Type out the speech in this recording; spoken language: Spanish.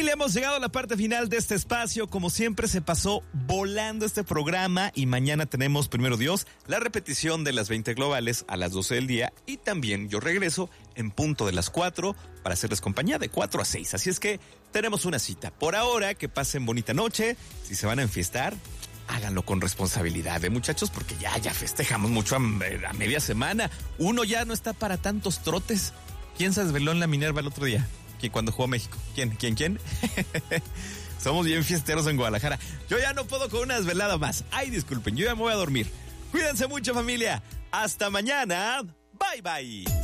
Familia, hemos llegado a la parte final de este espacio. Como siempre, se pasó volando este programa y mañana tenemos, primero Dios, la repetición de las 20 globales a las 12 del día y también yo regreso en punto de las 4 para hacerles compañía de 4 a 6. Así es que tenemos una cita. Por ahora, que pasen bonita noche. Si se van a enfiestar, háganlo con responsabilidad, muchachos, porque ya festejamos mucho a media semana. Uno ya no está para tantos trotes. ¿Quién se desveló en la Minerva el otro día? Cuando jugó México. ¿Quién? Somos bien fiesteros en Guadalajara. Yo ya no puedo con una desvelada más. Ay, disculpen, yo ya me voy a dormir. Cuídense mucho, familia. Hasta mañana. Bye, bye.